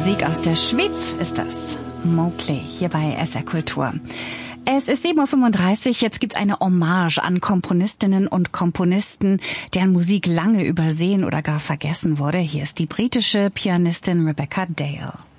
Musik aus der Schweiz ist das. Mowgli, hier bei SR Kultur. Es ist 7.35 Uhr, jetzt gibt's eine Hommage an Komponistinnen und Komponisten, deren Musik lange übersehen oder gar vergessen wurde. Hier ist die britische Pianistin Rebecca Dale.